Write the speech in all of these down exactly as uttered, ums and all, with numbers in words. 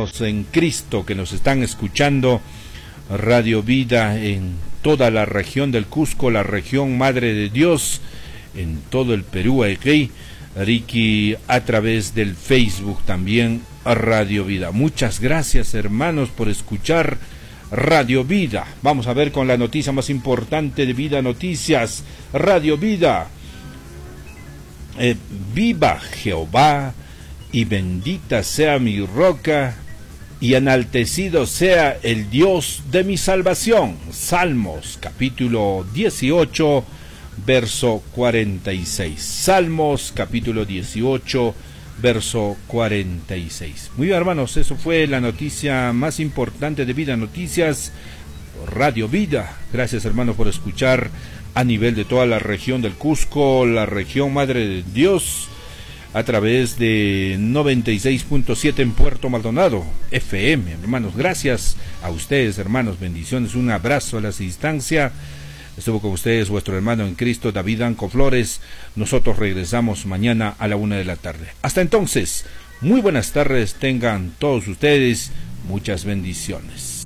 hermanos en Cristo que nos están escuchando, Radio Vida en toda la región del Cusco, la región Madre de Dios, en todo el Perú, aquí, Ricky, a través del Facebook también, Radio Vida. Muchas gracias, hermanos, por escuchar Radio Vida. Vamos a ver con la noticia más importante de Vida Noticias. Radio Vida. Eh, viva Jehová y bendita sea mi roca y enaltecido sea el Dios de mi salvación. Salmos capítulo dieciocho, verso cuarenta y seis. Salmos capítulo dieciocho, verso cuarenta y seis. Muy bien, hermanos, eso fue la noticia más importante de Vida Noticias, Radio Vida. Gracias, hermanos, por escuchar a nivel de toda la región del Cusco, la región Madre de Dios, a través de noventa y seis punto siete en Puerto Maldonado, F M. Hermanos, gracias a ustedes, hermanos, bendiciones, un abrazo a la distancia. Estuvo con ustedes vuestro hermano en Cristo, David Anco Flores. Nosotros regresamos mañana a la una de la tarde. Hasta entonces, muy buenas tardes tengan todos ustedes, muchas bendiciones.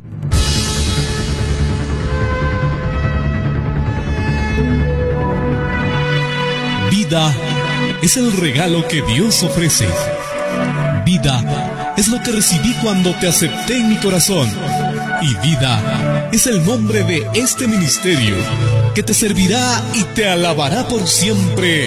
Vida es el regalo que Dios ofrece. Vida es lo que recibí cuando te acepté en mi corazón. Y vida es el nombre de este ministerio que te servirá y te alabará por siempre.